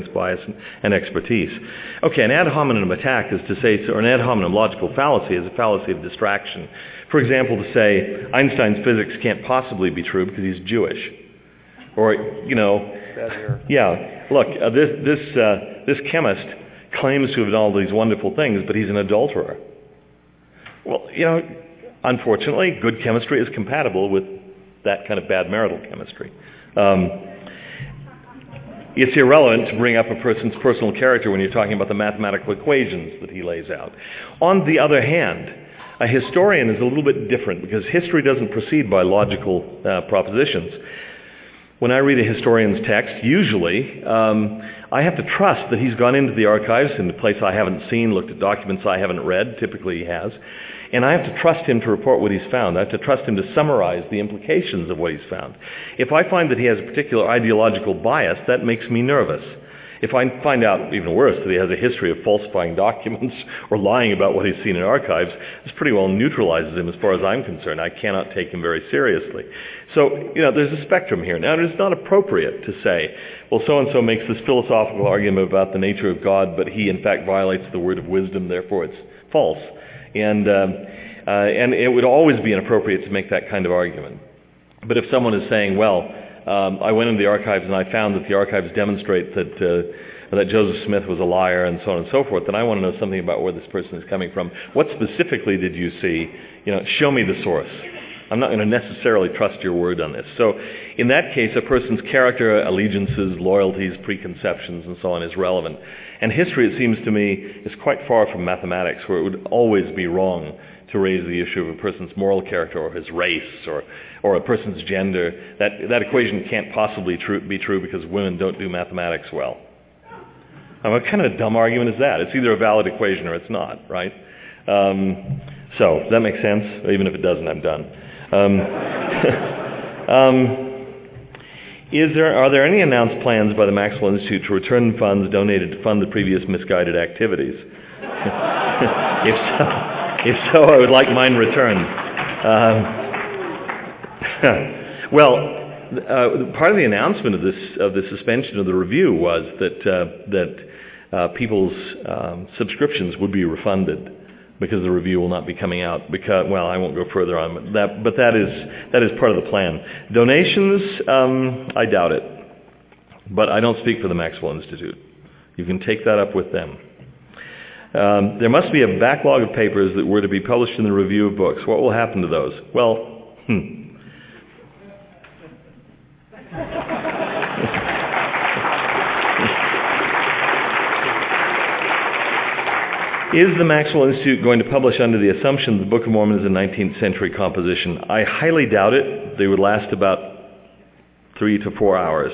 bias and expertise. Okay, an ad hominem attack is to say, or an ad hominem logical fallacy is a fallacy of distraction. For example, to say Einstein's physics can't possibly be true because he's Jewish. Or, look, this chemist claims to have done all these wonderful things, but he's an adulterer. Well, unfortunately, good chemistry is compatible with that kind of bad marital chemistry. It's irrelevant to bring up a person's personal character when you're talking about the mathematical equations that he lays out. On the other hand, a historian is a little bit different because history doesn't proceed by logical propositions. When I read a historian's text, usually I have to trust that he's gone into the archives in a place I haven't seen, looked at documents I haven't read, typically he has, and I have to trust him to report what he's found. I have to trust him to summarize the implications of what he's found. If I find that he has a particular ideological bias, that makes me nervous. If I find out, even worse, that he has a history of falsifying documents or lying about what he's seen in archives, this pretty well neutralizes him as far as I'm concerned. I cannot take him very seriously. So, there's a spectrum here. Now, it is not appropriate to say, well, so-and-so makes this philosophical argument about the nature of God, but he, in fact, violates the word of wisdom, therefore it's false. And it would always be inappropriate to make that kind of argument. But if someone is saying, well, I went into the archives and I found that the archives demonstrate that Joseph Smith was a liar and so on and so forth, then I want to know something about where this person is coming from. What specifically did you see? Show me the source. I'm not going to necessarily trust your word on this. So in that case, a person's character, allegiances, loyalties, preconceptions, and so on is relevant. And history, it seems to me, is quite far from mathematics, where it would always be wrong to raise the issue of a person's moral character or his race or a person's gender. That equation can't possibly be true because women don't do mathematics well. What kind of a dumb argument is that? It's either a valid equation or it's not, right? So, that makes sense? Even if it doesn't, I'm done. Are there any announced plans by the Maxwell Institute to return funds donated to fund the previous misguided activities? If so, I would like mine returned. Part of the announcement of the suspension of the review was that people's subscriptions would be refunded because the review will not be coming out. I won't go further on that, but that is part of the plan. Donations, I doubt it, but I don't speak for the Maxwell Institute. You can take that up with them. There must be a backlog of papers that were to be published in the review of books. What will happen to those? Is the Maxwell Institute going to publish under the assumption that the Book of Mormon is a 19th century composition? I highly doubt it. They would last about 3 to 4 hours.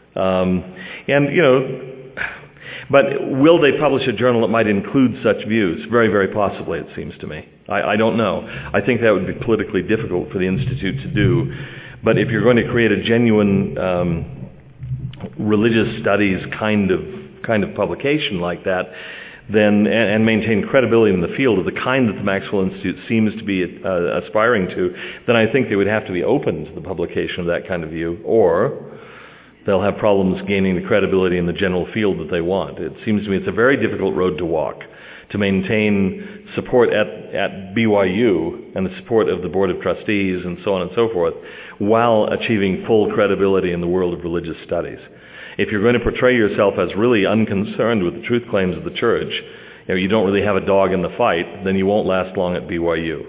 But will they publish a journal that might include such views? Very, very possibly, it seems to me. I don't know. I think that would be politically difficult for the Institute to do. But if you're going to create a genuine religious studies kind of publication like that, then and maintain credibility in the field of the kind that the Maxwell Institute seems to be aspiring to, then I think they would have to be open to the publication of that kind of view, or they'll have problems gaining the credibility in the general field that they want. It seems to me it's a very difficult road to walk, to maintain support at BYU and the support of the Board of Trustees and so on and so forth, while achieving full credibility in the world of religious studies. If you're going to portray yourself as really unconcerned with the truth claims of the church, you don't really have a dog in the fight, then you won't last long at BYU.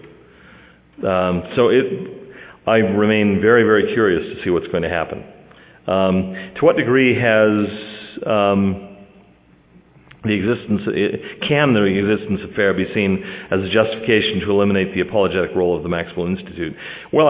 I remain very, very curious to see what's going to happen. To what degree can the existence of FAIR be seen as a justification to eliminate the apologetic role of the Maxwell Institute? Well,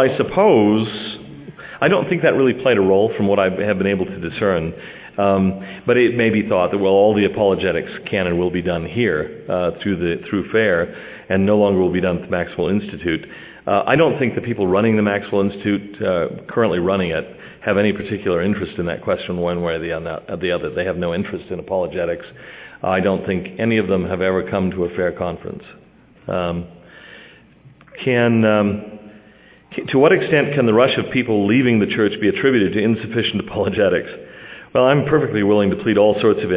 I don't think that really played a role from what I have been able to discern. But it may be thought that, all the apologetics can and will be done here through FAIR and no longer will be done at the Maxwell Institute. I don't think the people running the Maxwell Institute, currently running it, have any particular interest in that question one way or the other. They have no interest in apologetics. I don't think any of them have ever come to a FAIR conference. To what extent can the rush of people leaving the church be attributed to insufficient apologetics? Well, I'm perfectly willing to plead all sorts of